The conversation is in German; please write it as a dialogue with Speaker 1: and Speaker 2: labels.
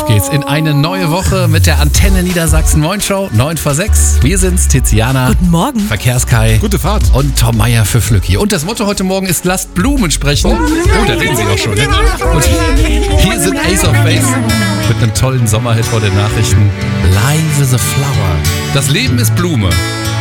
Speaker 1: geht's in eine neue Woche mit der Antenne Niedersachsen Moin Show, 9 vor 6. Wir sind's, Tiziana.
Speaker 2: Guten Morgen.
Speaker 1: Verkehrskai.
Speaker 3: Gute Fahrt.
Speaker 1: Und Tom Meier für Flücki. Und das Motto heute Morgen ist, lasst Blumen sprechen. Oh, da reden sie auch schon. Ne? Und hier sind Ace of Base mit einem tollen Sommerhit vor den Nachrichten. Life is a flower. Das Leben ist Blume.